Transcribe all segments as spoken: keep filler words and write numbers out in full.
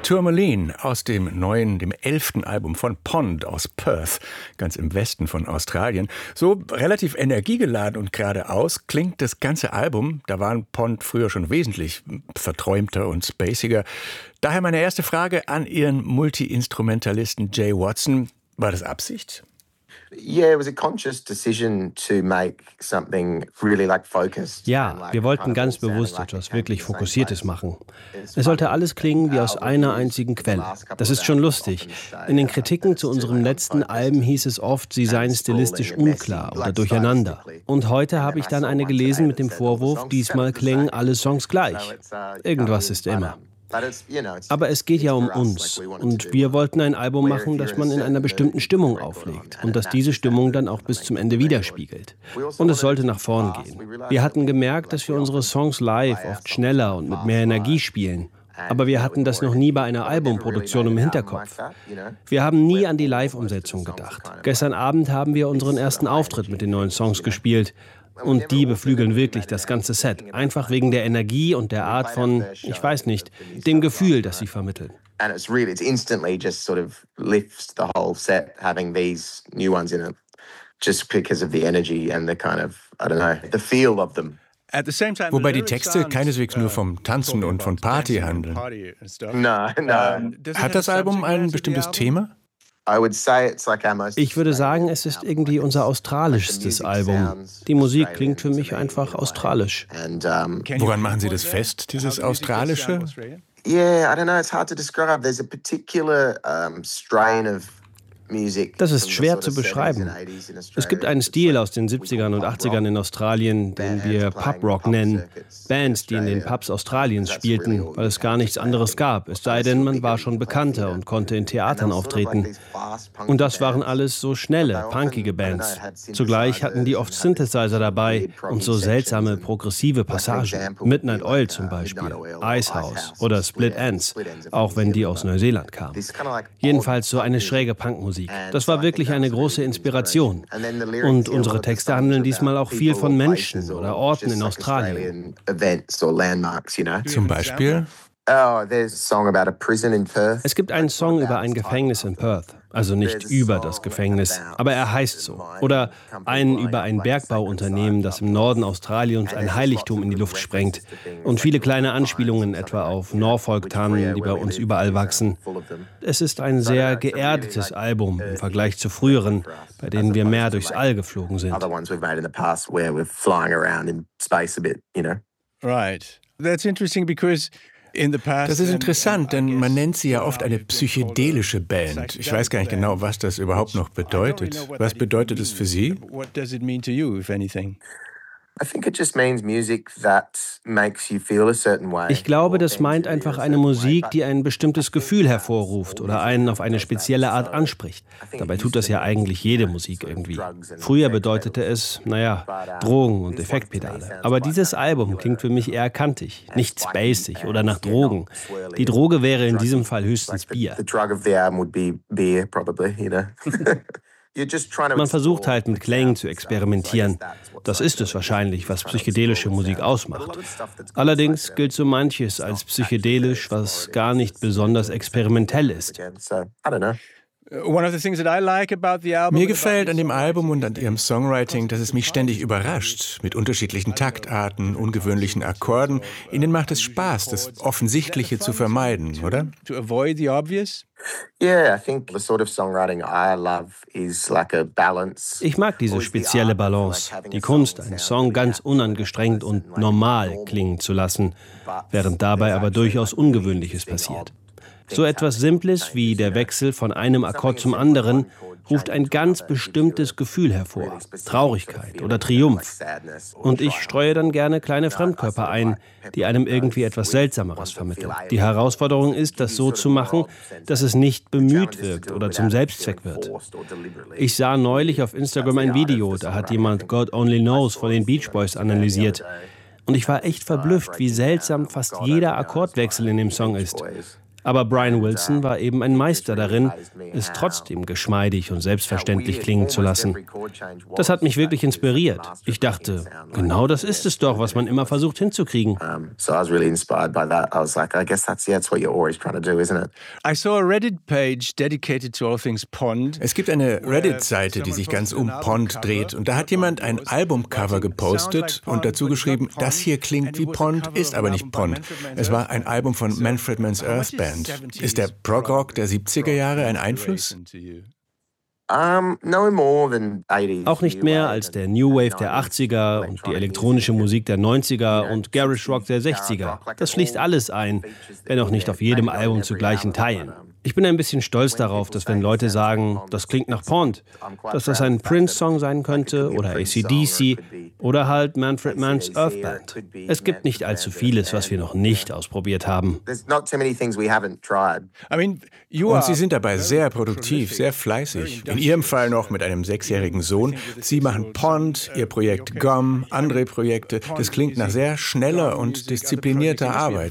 Tourmaline aus dem neuen, dem elften Album von Pond aus Perth, ganz im Westen von Australien. So relativ energiegeladen und geradeaus klingt das ganze Album. Da waren Pond früher schon wesentlich verträumter und spaciger. Daher meine erste Frage an Ihren Multi-Instrumentalisten Jay Watson. War das Absicht? Ja, wir wollten ganz bewusst etwas wirklich Fokussiertes machen. Es sollte alles klingen wie aus einer einzigen Quelle. Das ist schon lustig. In den Kritiken zu unserem letzten Album hieß es oft, sie seien stilistisch unklar oder durcheinander. Und heute habe ich dann eine gelesen mit dem Vorwurf, diesmal klingen alle Songs gleich. Irgendwas ist immer. Aber es geht ja um uns und wir wollten ein Album machen, das man in einer bestimmten Stimmung auflegt und das diese Stimmung dann auch bis zum Ende widerspiegelt. Und es sollte nach vorn gehen. Wir hatten gemerkt, dass wir unsere Songs live oft schneller und mit mehr Energie spielen. Aber wir hatten das noch nie bei einer Albumproduktion im Hinterkopf. Wir haben nie an die Live-Umsetzung gedacht. Gestern Abend haben wir unseren ersten Auftritt mit den neuen Songs gespielt. Und die beflügeln wirklich das ganze Set. Einfach wegen der Energie und der Art von, ich weiß nicht, dem Gefühl, das sie vermitteln. And it's really, it's instantly just sort of lifts the whole set, having these new ones in it, just because of the energy and the kind of, I don't know, the feel of them. Wobei die Texte keineswegs nur vom Tanzen und von Party handeln. No, no. Hat das Album ein bestimmtes Thema? Ich würde sagen, es ist irgendwie unser australischstes Album. Die Musik klingt für mich einfach australisch. Woran machen Sie das fest, dieses Australische? Yeah, I don't know, it's hard to describe. There's a particular um, strain of Das ist schwer zu beschreiben. Es gibt einen Stil aus den siebzigern und achtzigern in Australien, den wir Pub-Rock nennen. Bands, die in den Pubs Australiens spielten, weil es gar nichts anderes gab. Es sei denn, man war schon bekannter und konnte in Theatern auftreten. Und das waren alles so schnelle, punkige Bands. Zugleich hatten die oft Synthesizer dabei und so seltsame, progressive Passagen. Midnight Oil zum Beispiel, Icehouse oder Split Enz, auch wenn die aus Neuseeland kamen. Jedenfalls so eine schräge Punkmusik. Das war wirklich eine große Inspiration. Und unsere Texte handeln diesmal auch viel von Menschen oder Orten in Australien. Zum Beispiel? Es gibt einen Song über ein Gefängnis in Perth. Also nicht über das Gefängnis, aber er heißt so. Oder einen über ein Bergbauunternehmen, das im Norden Australiens ein Heiligtum in die Luft sprengt. Und viele kleine Anspielungen etwa auf Norfolk-Tannen, die bei uns überall wachsen. Es ist ein sehr geerdetes Album im Vergleich zu früheren, bei denen wir mehr durchs All geflogen sind. Right. That's interesting because Das ist interessant, denn man nennt sie ja oft eine psychedelische Band. Ich weiß gar nicht genau, was das überhaupt noch bedeutet. Was bedeutet es für Sie? Ich glaube, das meint einfach eine Musik, die ein bestimmtes Gefühl hervorruft oder einen auf eine spezielle Art anspricht. Dabei tut das ja eigentlich jede Musik irgendwie. Früher bedeutete es, naja, Drogen und Effektpedale. Aber dieses Album klingt für mich eher kantig, nicht spacig oder nach Drogen. Die Droge wäre in diesem Fall höchstens Bier. Man versucht halt mit Klängen zu experimentieren. Das ist es wahrscheinlich, was psychedelische Musik ausmacht. Allerdings gilt so manches als psychedelisch, was gar nicht besonders experimentell ist. Mir gefällt an dem Album und an Ihrem Songwriting, dass es mich ständig überrascht, mit unterschiedlichen Taktarten, ungewöhnlichen Akkorden. Ihnen macht es Spaß, das Offensichtliche zu vermeiden, oder? Ich mag diese spezielle Balance, die Kunst, einen Song ganz unangestrengt und normal klingen zu lassen, während dabei aber durchaus Ungewöhnliches passiert. So etwas Simples wie der Wechsel von einem Akkord zum anderen ruft ein ganz bestimmtes Gefühl hervor, Traurigkeit oder Triumph. Und ich streue dann gerne kleine Fremdkörper ein, die einem irgendwie etwas Seltsameres vermitteln. Die Herausforderung ist, das so zu machen, dass es nicht bemüht wirkt oder zum Selbstzweck wird. Ich sah neulich auf Instagram ein Video, da hat jemand God Only Knows von den Beach Boys analysiert. Und ich war echt verblüfft, wie seltsam fast jeder Akkordwechsel in dem Song ist. Aber Brian Wilson war eben ein Meister darin, es trotzdem geschmeidig und selbstverständlich klingen zu lassen. Das hat mich wirklich inspiriert. Ich dachte, genau das ist es doch, was man immer versucht hinzukriegen. So I was really inspired by that. I was like, I guess that's, yeah, that's what you're always trying to do, isn't it? I saw a Reddit page dedicated to all things Pond. Es gibt eine Reddit-Seite, die sich ganz um Pond dreht. Und da hat jemand ein Albumcover gepostet und dazu geschrieben, das hier klingt wie Pond, ist aber nicht Pond. Es war ein Album von Manfred Mann's Earth Band. Ist der Prog-Rock der siebziger Jahre ein Einfluss? Um, no more than eighties. Auch nicht mehr als der New Wave der achtziger und die elektronische Musik der neunziger und Garage Rock der sechziger. Das schließt alles ein, wenn auch nicht auf jedem Album zu gleichen Teilen. Ich bin ein bisschen stolz darauf, dass wenn Leute sagen, das klingt nach Pond, dass das ein Prince-Song sein könnte oder A C D C oder halt Manfred Mann's Earth Band. Es gibt nicht allzu vieles, was wir noch nicht ausprobiert haben. Und Sie sind dabei sehr produktiv, sehr fleißig. In Ihrem Fall noch mit einem sechsjährigen Sohn. Sie machen Pond, Ihr Projekt Gum, andere Projekte. Das klingt nach sehr schneller und disziplinierter Arbeit.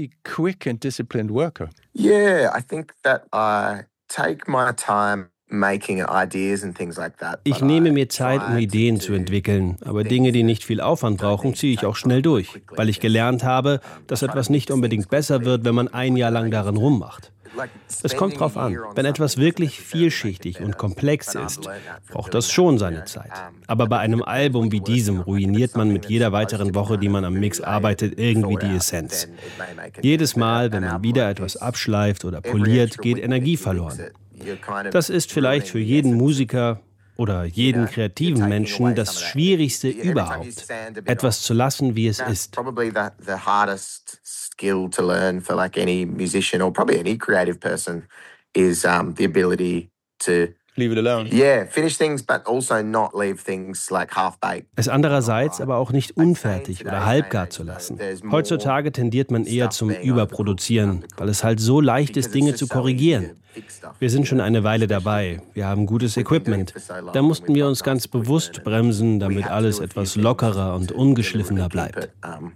Yeah, I think that I take my time making ideas and things like that. Ich nehme mir Zeit, um Ideen zu entwickeln, aber Dinge, die nicht viel Aufwand brauchen, ziehe ich auch schnell durch, weil ich gelernt habe, dass etwas nicht unbedingt besser wird, wenn man ein Jahr lang daran rummacht. Es kommt drauf an. Wenn etwas wirklich vielschichtig und komplex ist, braucht das schon seine Zeit. Aber bei einem Album wie diesem ruiniert man mit jeder weiteren Woche, die man am Mix arbeitet, irgendwie die Essenz. Jedes Mal, wenn man wieder etwas abschleift oder poliert, geht Energie verloren. Das ist vielleicht für jeden Musiker oder jeden kreativen Menschen das Schwierigste überhaupt, etwas zu lassen, wie es ist. Skill to learn for like any musician or probably any creative person is um, the ability to leave it alone. Yeah, finish things, but also not leave things like half-baked. Es andererseits aber auch nicht unfertig oder halbgar zu lassen. Heutzutage tendiert man eher zum Überproduzieren, weil es halt so leicht ist, Dinge zu korrigieren. Wir sind schon eine Weile dabei. Wir haben gutes Equipment. Da mussten wir uns ganz bewusst bremsen, damit alles etwas lockerer und ungeschliffener bleibt.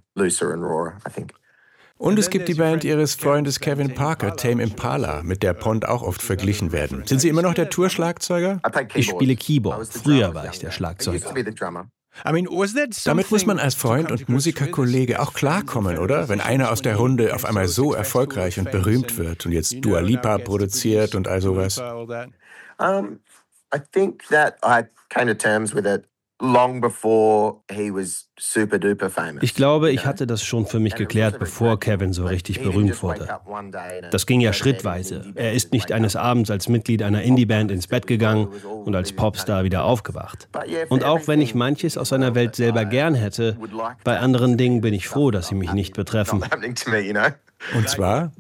Und es gibt die Band Ihres Freundes Kevin Parker, Tame Impala, mit der Pond auch oft verglichen werden. Sind Sie immer noch der Tourschlagzeuger? Ich spiele Keyboard. Früher war ich der Schlagzeuger. Damit muss man als Freund und Musikerkollege auch klarkommen, oder? Wenn einer aus der Runde auf einmal so erfolgreich und berühmt wird und jetzt Dua Lipa produziert und all sowas. Um, I think that I came to terms with it long before he was super duper famous. Ich glaube, ich hatte das schon für mich geklärt, bevor Kevin so richtig berühmt wurde. Das ging ja schrittweise. Er ist nicht eines Abends als Mitglied einer Indie-Band ins Bett gegangen und als Popstar wieder aufgewacht. Und auch wenn ich manches aus seiner Welt selber gern hätte, bei anderen Dingen bin ich froh, dass sie mich nicht betreffen. Und zwar?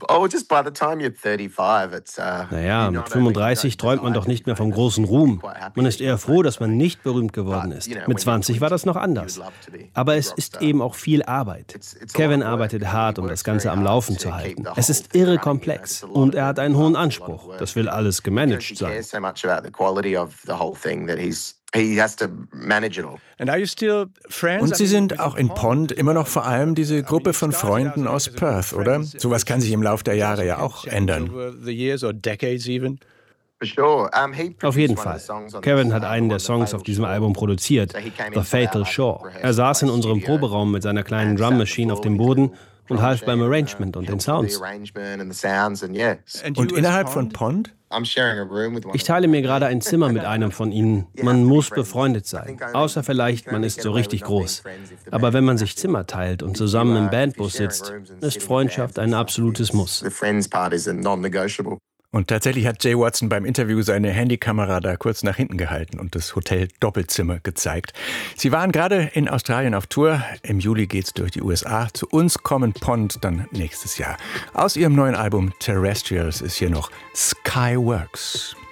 Naja, mit fünfunddreißig träumt man doch nicht mehr vom großen Ruhm. Man ist eher froh, dass man nicht berühmt geworden ist. Mit zwanzig war das noch anders. Aber es ist eben auch viel Arbeit. Kevin arbeitet hart, um das Ganze am Laufen zu halten. Es ist irre komplex und er hat einen hohen Anspruch. Das will alles gemanagt sein. Und Sie sind auch in Pond immer noch vor allem diese Gruppe von Freunden aus Perth, oder? Sowas kann sich im Laufe der Jahre ja auch ändern. Auf jeden Fall. Kevin hat einen der Songs auf diesem Album produziert, The Fatal Shore. Er saß in unserem Proberaum mit seiner kleinen Drum Machine auf dem Boden und half beim Arrangement und den Sounds. Und innerhalb von Pond? Ich teile mir gerade ein Zimmer mit einem von ihnen. Man muss befreundet sein, außer vielleicht, man ist so richtig groß. Aber wenn man sich Zimmer teilt und zusammen im Bandbus sitzt, ist Freundschaft ein absolutes Muss. Und tatsächlich hat Jay Watson beim Interview seine Handykamera da kurz nach hinten gehalten und das Hotel Doppelzimmer gezeigt. Sie waren gerade in Australien auf Tour. Im Juli geht's durch die U S A. Zu uns kommen Pond dann nächstes Jahr. Aus ihrem neuen Album Terrestrials ist hier noch Skyworks.